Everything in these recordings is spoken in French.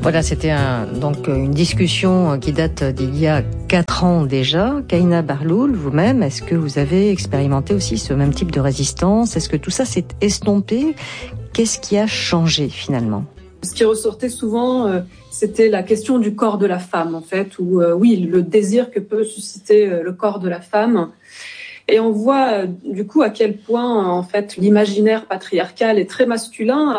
Voilà, c'était donc une discussion qui date d'il y a 4 ans déjà. Kahina Barloul, vous-même, est-ce que vous avez expérimenté aussi ce même type de résistance? Est-ce que tout ça s'est estompé? Qu'est-ce qui a changé finalement? Ce qui ressortait souvent, c'était la question du corps de la femme, en fait, ou oui, le désir que peut susciter le corps de la femme. Et on voit du coup à quel point en fait l'imaginaire patriarcal et très masculin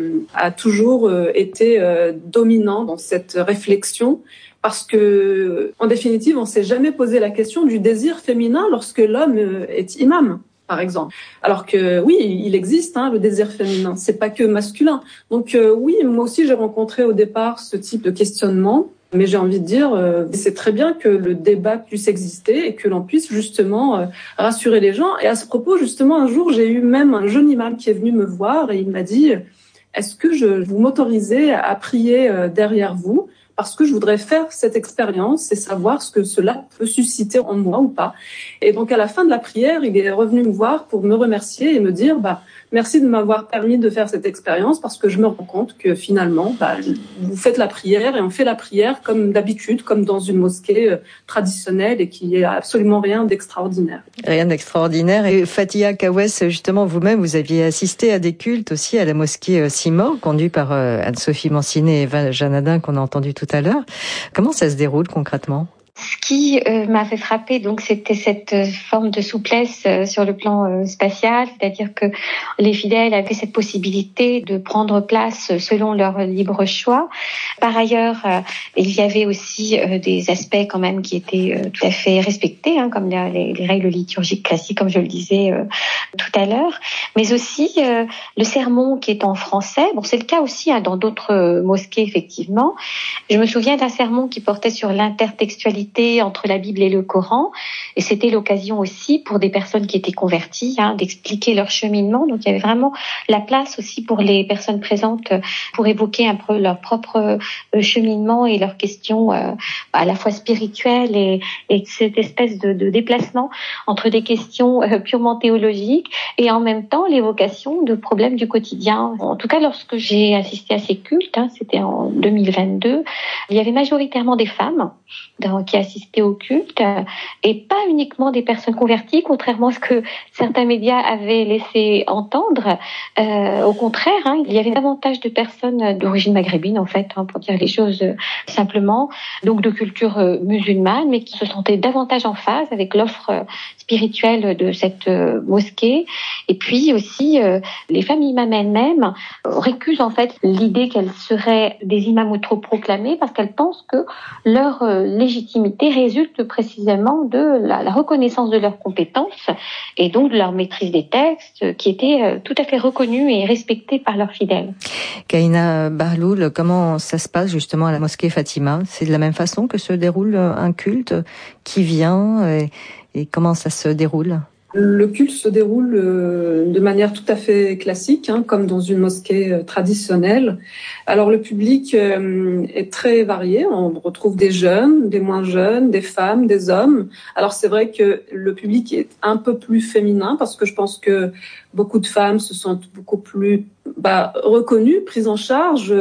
a toujours été dominant dans cette réflexion, parce que en définitive on s'est jamais posé la question du désir féminin lorsque l'homme est imam, par exemple. Alors que oui, il existe le désir féminin, c'est pas que masculin. Donc oui, moi aussi j'ai rencontré au départ ce type de questionnement. Mais j'ai envie de dire, c'est très bien que le débat puisse exister et que l'on puisse justement rassurer les gens. Et à ce propos, justement, un jour, j'ai eu même un jeune imam qui est venu me voir et il m'a dit « Est-ce que vous m'autorisez à prier derrière vous ? Parce que je voudrais faire cette expérience et savoir ce que cela peut susciter en moi ou pas. » Et donc, à la fin de la prière, il est revenu me voir pour me remercier et me dire merci de m'avoir permis de faire cette expérience parce que je me rends compte que finalement, vous faites la prière et on fait la prière comme d'habitude, comme dans une mosquée traditionnelle et qu'il n'y a absolument rien d'extraordinaire. Rien d'extraordinaire. Et Fatia Kawes, justement, vous-même, vous aviez assisté à des cultes aussi à la mosquée Simor, conduite par Anne-Sophie Manciné et Eva Janadin qu'on a entendu tout à l'heure. Comment ça se déroule concrètement ? Ce qui m'a fait frapper, donc, c'était cette forme de souplesse sur le plan spatial, c'est-à-dire que les fidèles avaient cette possibilité de prendre place selon leur libre choix. Par ailleurs, il y avait aussi des aspects quand même qui étaient tout à fait respectés, comme les règles liturgiques classiques, comme je le disais tout à l'heure, mais aussi le sermon qui est en français. Bon, c'est le cas aussi dans d'autres mosquées, effectivement. Je me souviens d'un sermon qui portait sur l'intertextualité entre la Bible et le Coran, et c'était l'occasion aussi pour des personnes qui étaient converties d'expliquer leur cheminement. Donc il y avait vraiment la place aussi pour les personnes présentes pour évoquer un peu leur propre cheminement et leurs questions à la fois spirituelles et cette espèce de déplacement entre des questions purement théologiques et en même temps l'évocation de problèmes du quotidien. En tout cas, lorsque j'ai assisté à ces cultes, c'était en 2022, il y avait majoritairement des femmes qui assistaient au culte et pas uniquement des personnes converties, contrairement à ce que certains médias avaient laissé entendre. Au contraire, il y avait davantage de personnes d'origine maghrébine, en fait, pour dire les choses simplement, donc de culture musulmane, mais qui se sentaient davantage en phase avec l'offre spirituelle de cette mosquée. Et puis aussi, les femmes imams elles-mêmes récusent en fait l'idée qu'elles seraient des imams autoproclamés parce qu'elles pensent que leur légitimité résulte précisément de la reconnaissance de leurs compétences et donc de leur maîtrise des textes qui étaient tout à fait reconnus et respectés par leurs fidèles. Kahina Barloul, comment ça se passe justement à la mosquée Fatima? C'est de la même façon que se déroule un culte? Qui vient et comment ça se déroule? Le culte se déroule de manière tout à fait classique, comme dans une mosquée traditionnelle. Alors le public est très varié. On retrouve des jeunes, des moins jeunes, des femmes, des hommes. Alors c'est vrai que le public est un peu plus féminin parce que je pense que beaucoup de femmes se sentent beaucoup plus reconnues, prises en charge,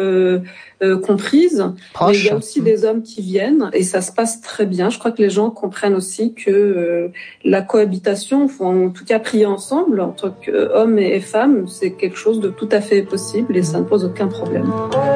comprises. Mais il y a aussi des hommes qui viennent et ça se passe très bien. Je crois que les gens comprennent aussi que la cohabitation, en tout cas prier ensemble entre hommes et femmes, c'est quelque chose de tout à fait possible et ça ne pose aucun problème.